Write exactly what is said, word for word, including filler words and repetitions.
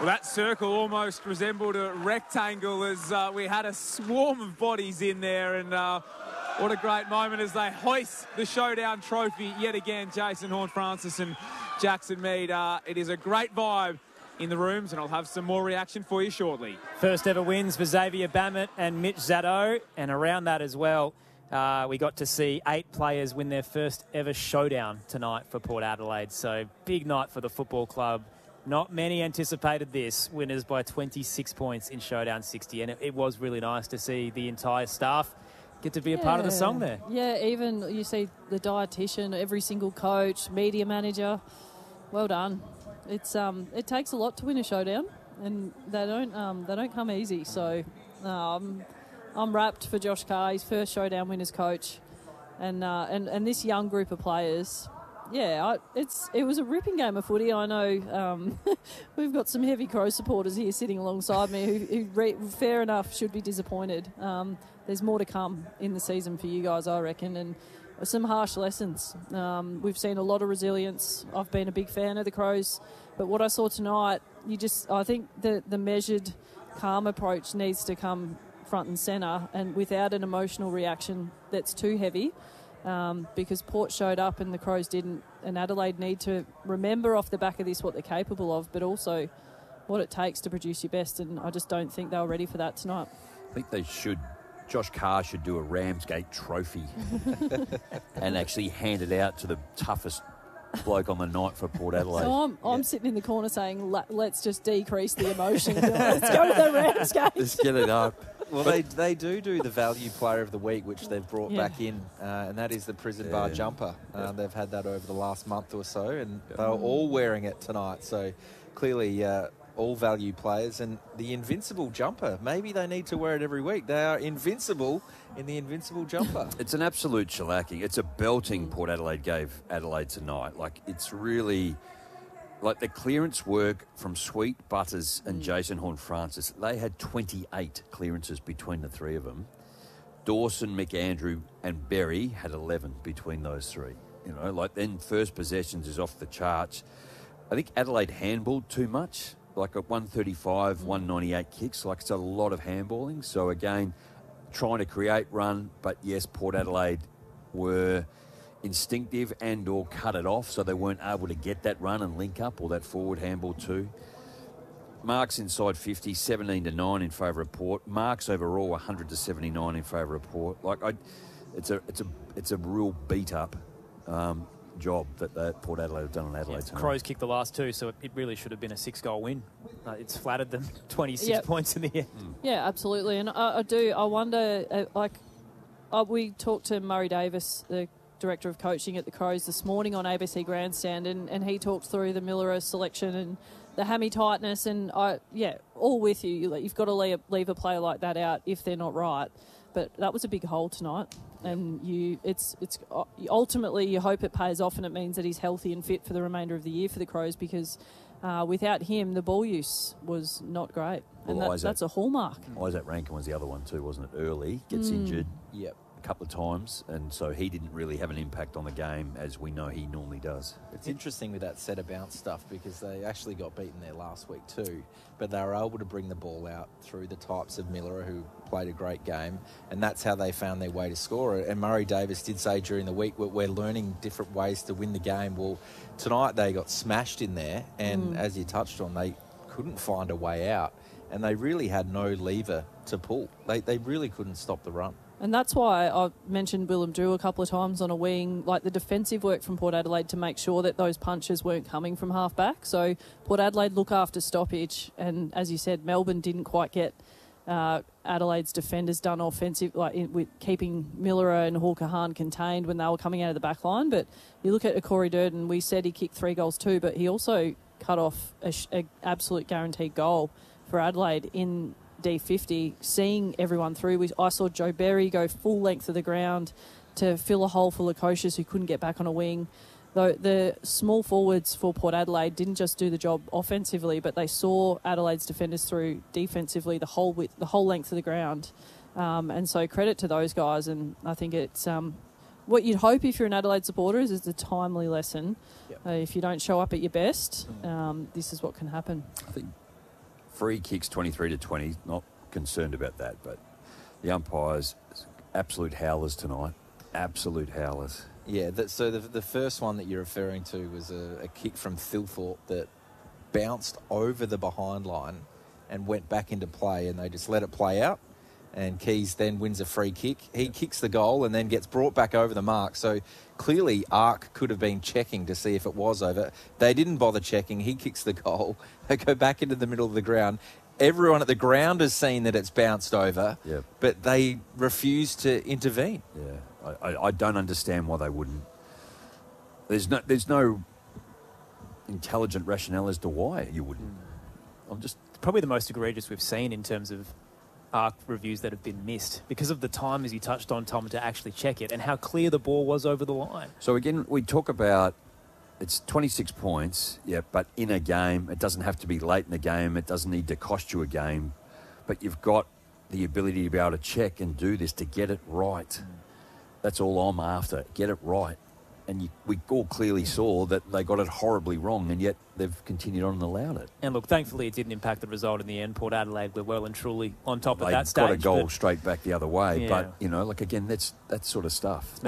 Well, that circle almost resembled a rectangle as uh, we had a swarm of bodies in there, and uh, what a great moment as they hoist the Showdown trophy yet again. Jason Horne-Francis and Jackson Mead. Uh, it is a great vibe in the rooms, and I'll have some more reaction for you shortly. First ever wins for Xavier Bammett and Mitch Zaddo, and around that as well, uh, we got to see eight players win their first ever Showdown tonight for Port Adelaide. So big night for the football club. Not many anticipated this. Winners by twenty-six points in Showdown sixty, and it, it was really nice to see the entire staff get to be a yeah. part of the song there. Yeah, even you see the dietitian, every single coach, media manager. Well done. It's um, it takes a lot to win a Showdown, and they don't um, they don't come easy. So um, I'm rapt for Josh Carr, his first Showdown win as coach, and uh, and and this young group of players. Yeah, I, it's it was a ripping game of footy. I know um, we've got some heavy Crows supporters here sitting alongside me who, who re- fair enough, should be disappointed. Um, there's more to come in the season for you guys, I reckon, and some harsh lessons. Um, we've seen a lot of resilience. I've been a big fan of the Crows, but what I saw tonight, you just I think the the measured, calm approach needs to come front and centre, and without an emotional reaction that's too heavy. Um, because Port showed up and the Crows didn't, and Adelaide need to remember off the back of this what they're capable of, but also what it takes to produce your best, and I just don't think they were ready for that tonight. I think they should, Josh Carr should do a Ramsgate trophy and actually hand it out to the toughest bloke on the night for Port Adelaide. So I'm, I'm yeah. sitting in the corner saying, let's just decrease the emotion. Let's go to the Ramsgate. Let's get it up. Well, they they do do the value player of the week, which they've brought yeah. back in, uh, and that is the prison Yeah. bar jumper. Uh, Yeah. They've had that over the last month or so, and they were all wearing it tonight. So clearly, uh, all value players. And the invincible jumper, maybe they need to wear it every week. They are invincible in the invincible jumper. It's an absolute shellacking. It's a belting Port Adelaide gave Adelaide tonight. Like, it's really... Like, the clearance work from Sweet, Butters and Jason Horne-Francis, they had twenty-eight clearances between the three of them. Dawson, McAndrew and Berry had eleven between those three. You know, like, then first possessions is off the charts. I think Adelaide handballed too much, like at one thirty-five, one ninety-eight kicks. Like, it's a lot of handballing. So, again, trying to create run, but, yes, Port Adelaide were... instinctive and or cut it off, so they weren't able to get that run and link up or that forward handball too. Marks inside fifty, seventeen to nine in favour of Port. Marks overall one hundred to seventy-nine in favour of Port. Like, I, it's a it's a it's a real beat up um, job that uh, Port Adelaide have done on Adelaide Yeah, tonight. Crows kicked the last two, so it, it really should have been a six-goal win. Uh, it's flattered them twenty-six Yep. points in the end. Mm. Yeah, absolutely. And I, I do, I wonder, uh, like, uh, we talked to Murray Davis, the Director of Coaching at the Crows, this morning on A B C Grandstand, and, and he talked through the Millera selection and the hammy tightness, and I, yeah, all with you. You've got to leave, leave a player like that out if they're not right. But that was a big hole tonight, and you, it's, it's ultimately you hope it pays off, and it means that he's healthy and fit for the remainder of the year for the Crows, because uh, without him, the ball use was not great, and Well, that, Isaac- that's a hallmark. Isaac Rankin was the other one too, wasn't it? Early, gets Mm. injured. Yep. Couple of times, and so he didn't really have an impact on the game as we know he normally does. It's interesting with that set of bounce stuff, because they actually got beaten there last week too, but they were able to bring the ball out through the types of Miller, who played a great game, and that's how they found their way to score it. And Murray Davis did say during the week, we're learning different ways to win the game. Well, tonight they got smashed in there, and Mm. as you touched on, they couldn't find a way out, and they really had no lever to pull. They, they really couldn't stop the run. And that's why I mentioned Willem Drew a couple of times on a wing, like the defensive work from Port Adelaide to make sure that those punches weren't coming from half-back. So Port Adelaide look after stoppage, and as you said, Melbourne didn't quite get uh, Adelaide's defenders done offensive, like in, with keeping Millera and Hawker Hahn contained when they were coming out of the back line. But you look at Corey Durden, we said he kicked three goals too, but he also cut off an absolute guaranteed goal for Adelaide in D fifty, seeing everyone through. We, I saw Joe Berry go full length of the ground to fill a hole for Lukosius, who couldn't get back on a wing. Though the small forwards for Port Adelaide didn't just do the job offensively, but they saw Adelaide's defenders through defensively the whole width, the whole length of the ground. Um, and so credit to those guys. And I think it's um, what you'd hope if you're an Adelaide supporter is it's a timely lesson. Yep. Uh, if you don't show up at your best, um, this is what can happen. I think Free kicks twenty-three to twenty. Not concerned about that, but the umpires, absolute howlers tonight. Absolute howlers. Yeah, that, so the, the first one that you're referring to was a, a kick from Thilthorpe that bounced over the behind line and went back into play, and they just let it play out. And Keys then wins a free kick. He kicks the goal and then gets brought back over the mark. So clearly Ark could have been checking to see if it was over. They didn't bother checking. He kicks the goal. They go back into the middle of the ground. Everyone at the ground has seen that it's bounced over, Yep. but they refuse to intervene. Yeah, I, I, I don't understand why they wouldn't. There's no, there's no intelligent rationale as to why you wouldn't. I'm just Probably the most egregious we've seen in terms of arc reviews that have been missed because of the time, as you touched on, Tom, to actually check it and how clear the ball was over the line. So again, we talk about it's twenty-six points, yeah, but in a game, it doesn't have to be late in the game. It doesn't need to cost you a game, but you've got the ability to be able to check and do this to get it right. Mm. That's all I'm after. Get it right. And you, we all clearly saw that they got it horribly wrong, and yet they've continued on and allowed it. And look, thankfully it didn't impact the result in the end. Port Adelaide were well and truly on top they of that stage. They got a goal but, straight back the other way. Yeah. But, you know, like, again, that's that sort of stuff.